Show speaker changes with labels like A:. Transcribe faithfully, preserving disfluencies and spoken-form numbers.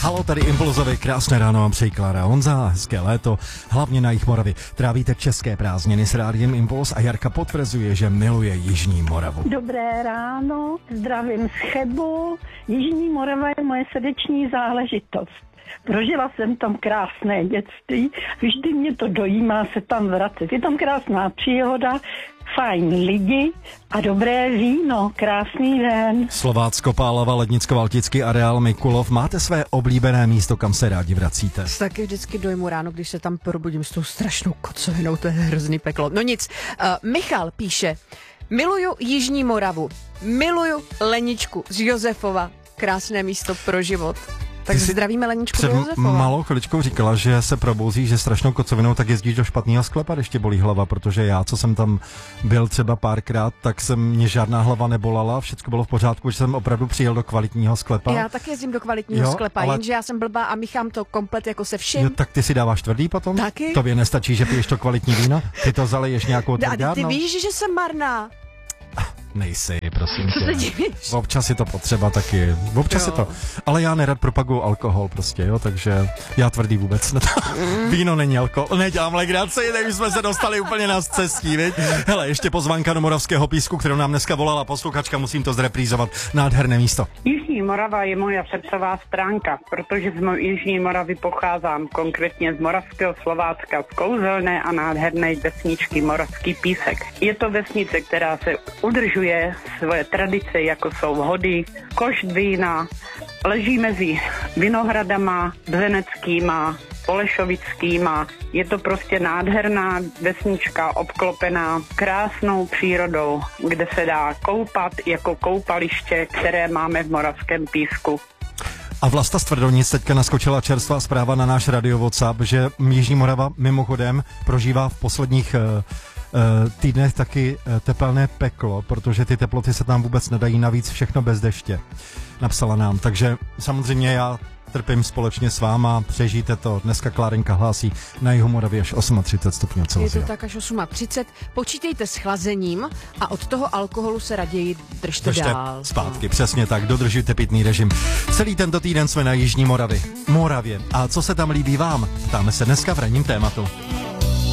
A: Halo, tady Impulzovi, krásné ráno vám přeji Klára Honza, hezké léto, hlavně na jich Moravy. Trávíte české prázdniny s rádiem Impuls a Jarka potvrzuje, že miluje Jižní Moravu.
B: Dobré ráno, zdravím z Chebu. Jižní Morava je moje srdeční záležitost. Prožila jsem tam krásné dětství, vždy mě to dojímá se tam vracet. Je tam krásná příroda, fajn lidi a dobré víno. Krásný den.
A: Slovácko, Pálava, Lednicko-Valtický areál Mikulov. Máte své oblíbené místo, kam se rádi vracíte?
C: Taky vždycky dojmu ráno, když se tam probudím s tou strašnou kocovinou, to je hrozný peklo. No nic, uh, Michal píše, miluju Jižní Moravu, miluju Leničku z Josefova, krásné místo pro život. Tak zdravíme Leničku
A: před
C: do Josefova.
A: malou chviličkou říkala, že se probouzí, že strašnou kocovinou, tak jezdíš do špatného sklepa, když tě bolí hlava, protože já, co jsem tam byl třeba párkrát, tak jsem mě žádná hlava nebolala, všechno bylo v pořádku, že jsem opravdu přijel do kvalitního sklepa.
C: Já taky jezdím do kvalitního
A: jo,
C: sklepa,
A: ale...
C: jenže já jsem blbá a míchám to komplet jako se vším.
A: Jo, tak ty si dáváš tvrdý potom?
C: Taky.
A: Tobě nestačí, že piješ to kvalitní víno? Ty to zaleješ nějakou tvrdárnou?
C: Ty víš, že jsem marná.
A: Nejsi, prosím
C: Co
A: tě.
C: se divíš?
A: Občas je to potřeba taky, občas
C: jo.
A: je to. Ale já nerad propaguju alkohol prostě, jo, takže já tvrdý vůbec ne. Mm. Víno není alkohol, nedělám legraci, nevím, jsme se dostali úplně na cestí, viď? Hele, ještě pozvánka do Moravského Písku, kterou nám dneska volala posluchačka, musím to zreprízovat, nádherné místo.
D: Jižní Morava je moja srdcová stránka, protože z Jižní Moravy pocházím, konkrétně z Moravského Slovácka, z kouzelné a nádherné vesničky Moravský Písek. Je to vesnice, která se udržuje svoje tradice, jako jsou hody, košt vína, leží mezi vinohradama, bzeneckýma, polešovickýma. Je to prostě nádherná vesnička obklopená krásnou přírodou, kde se dá koupat jako koupaliště, které máme v Moravském Písku.
A: A Vlasta z Tvrdonic teďka naskočila čerstvá zpráva na náš radio WhatsApp, že Jižní Morava mimochodem prožívá v posledních uh, týdnech taky tepelné peklo, protože ty teploty se tam vůbec nedají, navíc všechno bez deště. Napsala nám, takže samozřejmě já trpím společně s váma, přežijte to. Dneska Klárenka hlásí na jihu Moravy až třicet osm stupňů Celsia.
C: Je to tak až třicet osm. Počítejte s chlazením a od toho alkoholu se raději držte,
A: držte
C: dál.
A: zpátky, přesně tak, dodržujte pitný režim. Celý tento týden jsme na Jižní Moravě. Moravě. A co se tam líbí vám? Ptáme se dneska v ranním tématu.